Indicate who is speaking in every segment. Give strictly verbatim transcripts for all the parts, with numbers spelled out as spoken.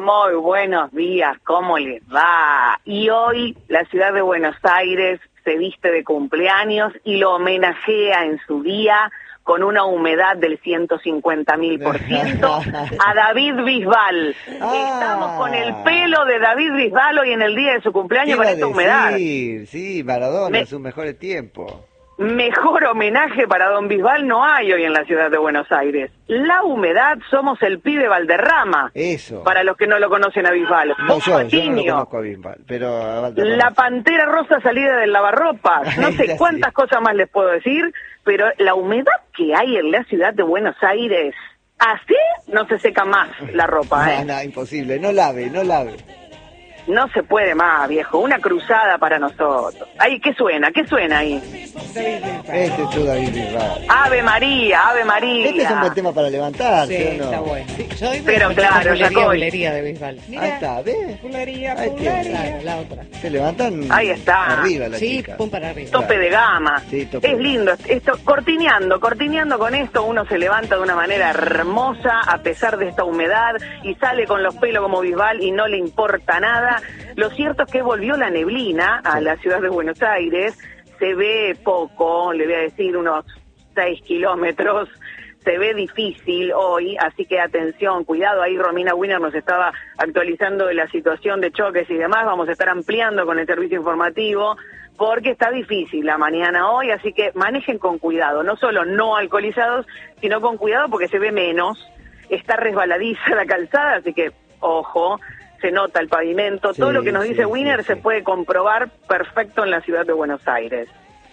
Speaker 1: Muy buenos días, ¿cómo les va? Y hoy la ciudad de Buenos Aires se viste de cumpleaños y lo homenajea en su día con una humedad del ciento cincuenta mil por ciento a David Bisbal. Ah. Estamos con el pelo de David Bisbal hoy en el día de su cumpleaños con esta humedad.
Speaker 2: Sí, sí, Maradona Me... en sus mejores tiempos.
Speaker 1: Mejor homenaje para don Bisbal no hay hoy en la ciudad de Buenos Aires. La humedad, somos el pibe Valderrama.
Speaker 2: Eso.
Speaker 1: Para los que no lo conocen a Bisbal.
Speaker 2: No, yo, yo no lo conozco a Bisbal, pero a Valderrama.
Speaker 1: La pantera rosa salida del lavarropas. No sé cuántas sí. cosas más les puedo decir, pero la humedad que hay en la ciudad de Buenos Aires, así no se seca más la ropa.
Speaker 2: No,
Speaker 1: ¿eh?
Speaker 2: no, imposible. No lave, no lave.
Speaker 1: No se puede más, viejo. Una cruzada para nosotros. Ahí, ¿qué suena? ¿Qué suena ahí?
Speaker 2: Este es tu David Bisbal.
Speaker 1: Ave María, Ave María.
Speaker 2: Este es un buen tema para levantarse,
Speaker 3: sí,
Speaker 2: ¿o no?
Speaker 3: Está bueno. Sí, yo
Speaker 1: Pero claro,
Speaker 3: ya
Speaker 1: con
Speaker 3: bulería de Bisbal.
Speaker 2: Mira, ahí está, ¿ves?
Speaker 3: Bulería,
Speaker 2: ahí
Speaker 3: bulería. Claro, la otra.
Speaker 2: Se levantan
Speaker 1: ahí está.
Speaker 2: arriba la
Speaker 3: sí,
Speaker 2: chica.
Speaker 3: pum para arriba.
Speaker 1: Tope claro. de gama.
Speaker 2: Sí, tope
Speaker 1: es
Speaker 2: de
Speaker 1: lindo. Esto, cortineando, cortineando con esto, uno se levanta de una manera hermosa a pesar de esta humedad y sale con los pelos como Bisbal y no le importa nada. Lo cierto es que volvió la neblina a la ciudad de Buenos Aires, se ve poco, le voy a decir unos seis kilómetros, se ve difícil hoy, así que atención, cuidado, ahí Romina Wiener nos estaba actualizando de la situación de choques y demás, vamos a estar ampliando con el servicio informativo, porque está difícil la mañana hoy, así que manejen con cuidado, no solo no alcoholizados, sino con cuidado porque se ve menos, está resbaladiza la calzada, así que ojo, se nota el pavimento, sí, todo lo que nos dice sí, Wiener sí, se sí. puede comprobar perfecto en la ciudad de Buenos Aires.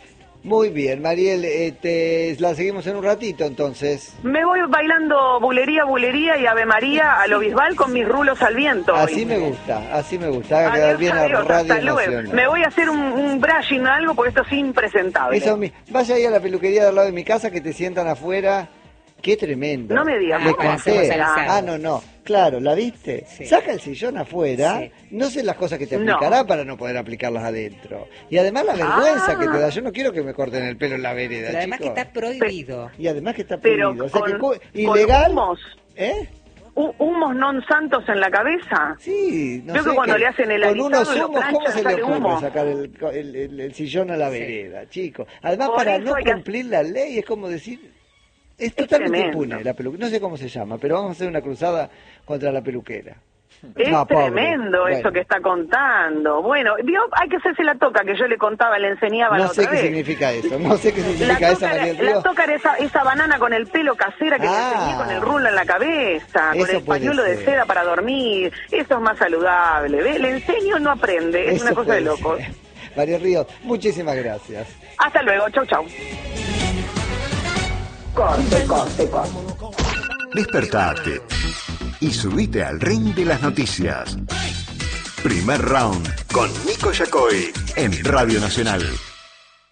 Speaker 2: Muy bien, Mariel, eh, te, la seguimos en un ratito entonces.
Speaker 1: Me voy bailando bulería, bulería y Ave María a lo Bisbal con mis rulos al viento.
Speaker 2: Así hoy. me gusta, así me gusta, haga quedar bien
Speaker 1: adiós,
Speaker 2: a Radio Nacional.
Speaker 1: Me voy a hacer un, un brushing o algo porque esto es impresentable.
Speaker 2: Eso, vaya ahí a la peluquería del lado de mi casa que te sientan afuera. Qué tremendo.
Speaker 1: No me digas.
Speaker 2: Me conté. Ah, no, no. Claro, ¿la viste? Sí. Saca el sillón afuera. Sí. No sé las cosas que te aplicará no. para no poder aplicarlas adentro. Y además la vergüenza ah. que te da. Yo no quiero que me corten el pelo en la vereda,
Speaker 3: Pero además
Speaker 2: chicos.
Speaker 3: que está prohibido.
Speaker 2: Y además que está prohibido.
Speaker 1: Pero
Speaker 2: o sea,
Speaker 1: con,
Speaker 2: que, ilegal.
Speaker 1: Humos.
Speaker 2: ¿Eh?
Speaker 1: ¿Humos non santos en la cabeza?
Speaker 2: Sí, no
Speaker 1: Creo
Speaker 2: sé
Speaker 1: que cuando
Speaker 2: que,
Speaker 1: le hacen el
Speaker 2: con unos humos,
Speaker 1: plancha,
Speaker 2: ¿cómo se le ocurre
Speaker 1: humo?
Speaker 2: sacar el, el, el, el sillón a la vereda, sí. chicos? Además,
Speaker 1: Por
Speaker 2: para no
Speaker 1: que...
Speaker 2: cumplir la ley, es como decir... Es, es totalmente tremendo. impune la peluquera. No sé cómo se llama, pero vamos a hacer una cruzada contra la peluquera.
Speaker 1: Es no, tremendo
Speaker 2: pobre.
Speaker 1: eso
Speaker 2: bueno.
Speaker 1: que está contando. Bueno, vio, hay que hacerse la toca que yo le contaba, le enseñaba
Speaker 2: no
Speaker 1: la otra
Speaker 2: sé qué
Speaker 1: vez.
Speaker 2: significa eso, no sé qué significa eso, María del Río.
Speaker 1: La toca era esa, esa banana con el pelo casera que ah, le enseñé con el rulo en la cabeza, con el pañuelo de seda para dormir. Eso es más saludable, ¿ve? Le enseño, no aprende, es eso una cosa de locos.
Speaker 2: María Río, muchísimas gracias.
Speaker 1: Hasta luego, chau, chau. Corte, corte, corte.
Speaker 4: Despertate y subite al ring de las noticias. Primer round con Nico Yacoy en Radio Nacional.